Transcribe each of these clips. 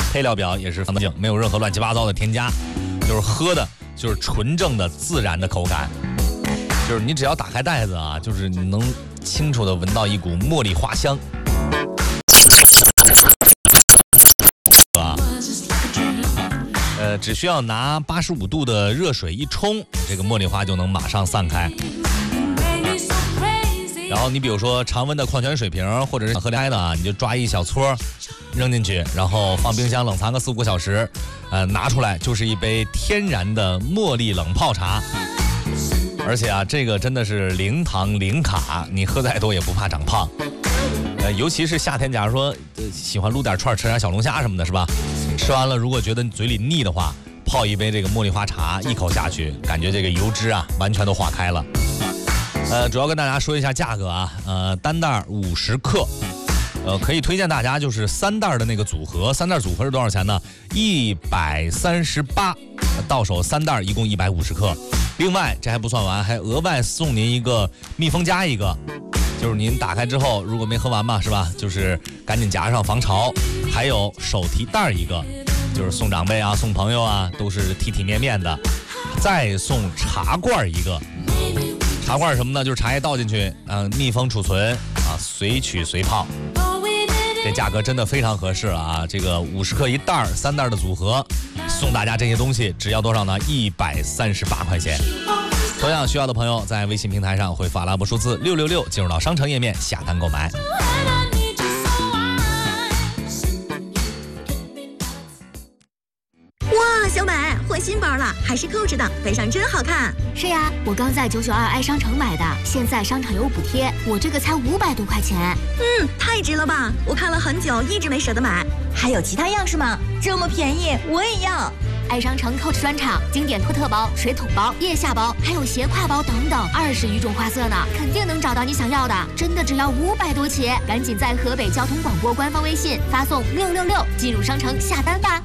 配料表也是干净，没有任何乱七八糟的添加，就是喝的就是纯正的自然的口感。就是你只要打开袋子啊，就是你能清楚的闻到一股茉莉花香。只需要拿85度的热水一冲，这个茉莉花就能马上散开。然后你比如说常温的矿泉水瓶，或者是喝开的啊，你就抓一小撮扔进去，然后放冰箱冷藏个4-5个小时，拿出来就是一杯天然的茉莉冷泡茶。而且啊，这个真的是零糖零卡，你喝再多也不怕长胖。尤其是夏天，假如说喜欢撸点串吃点小龙虾什么的，是吧？吃完了如果觉得你嘴里腻的话，泡一杯这个茉莉花茶，一口下去，感觉这个油脂啊完全都化开了。主要跟大家说一下价格啊，单袋50克，可以推荐大家就是3袋的那个组合，3袋组合是多少钱呢？138，到手3袋一共150克。另外这还不算完，还额外送您一个密封夹一个，就是您打开之后如果没喝完嘛，是吧？就是赶紧夹上防潮，还有手提袋一个，就是送长辈啊送朋友啊都是体体面面的。再送茶罐一个，茶罐什么呢？就是茶叶倒进去，密封储存啊，随取随泡。这价格真的非常合适了啊！这个50克一袋，3袋的组合，送大家这些东西只要多少呢？138块钱。同样需要的朋友在微信平台上回复阿拉伯数字666，进入到商城页面下单购买。 哇，小柏换新包了，还是扣着的，背上真好看。 是呀，我刚在992爱商城买的，现在商场有补贴，我这个才500多块钱。 太值了吧！我看了很久，一直没舍得买。还有其他样式吗？这么便宜，我也要。 爱商城 Coach 专场，经典托特包、水桶包、腋下包，还有斜挎包等等，20余种花色呢，肯定能找到你想要的。真的只要500多起，赶紧在河北交通广播官方微信发送666进入商城下单吧。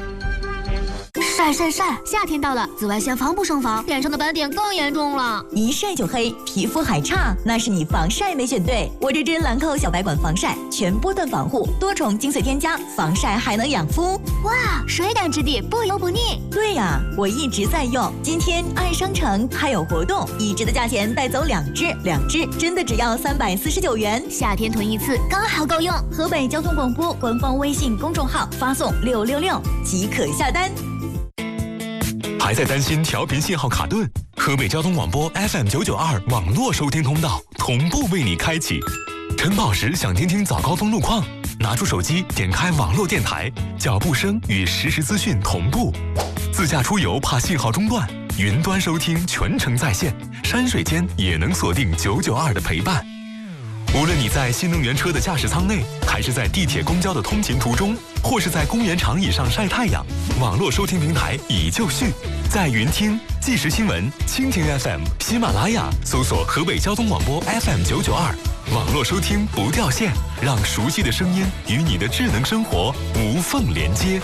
晒，夏天到了，紫外线防不胜防，脸上的斑点更严重了， 一晒就黑，皮肤还差，那是你防晒没选对。我这支兰蔻小白管防晒，全波段防护，多重精粹添加，防晒还能养肤。 哇，水感质地，不油不腻。 对呀，我一直在用。今天爱商城还有活动，1支的价钱带走2支，2支真的只要349元。 夏天囤一次刚好够用。 河北交通广播官方微信公众号发送666即可下单。 还在担心调频信号卡顿？河北交通广播 FM992 网络收听通道同步为你开启。晨跑时想听听早高峰路况，拿出手机点开网络电台，脚步声与实时资讯同步。自驾出游怕信号中断，云端收听全程在线，山水间也能锁定992的陪伴。无论你在新能源车的驾驶舱内，还是在地铁公交的通勤途中，或是在公园长椅上晒太阳，网络收听平台已就绪。在云听、即时新闻、蜻蜓 FM、喜马拉雅搜索河北交通广播 FM992，网络收听不掉线，让熟悉的声音与你的智能生活无缝连接。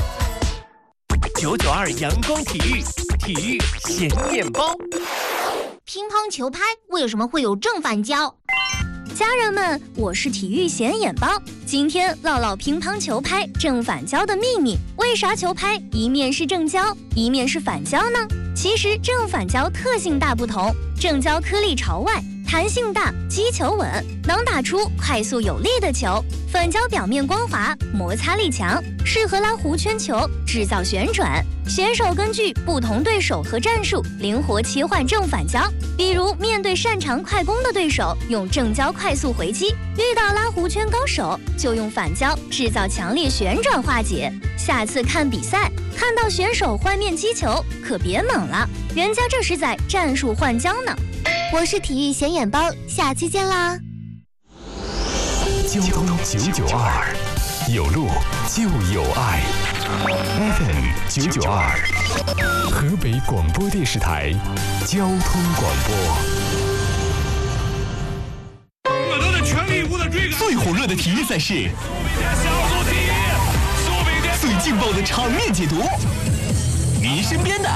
992阳光体育，体育显眼包。 乒乓球拍为什么会有正反胶？家人们，我是体育显眼包，今天唠唠乒乓球拍正反胶的秘密。为啥球拍一面是正胶，一面是反胶呢？其实正反胶特性大不同，正胶颗粒朝外，弹性大，击球稳，能打出快速有力的球。反胶表面光滑，摩擦力强，适合拉弧圈球，制造旋转。选手根据不同对手和战术，灵活切换正反胶。比如面对擅长快攻的对手，用正胶快速回击；遇到拉弧圈高手，就用反胶制造强烈旋转化解。下次看比赛，看到选手换面击球，可别猛了，人家这是在战术换胶呢。 我是体育显眼包，下期见啦！ 交通992，有路就有爱。FM992，河北广播电视台交通广播。 我都在全力以赴的追赶。 最火热的体育赛事，最劲爆的场面解读，您身边的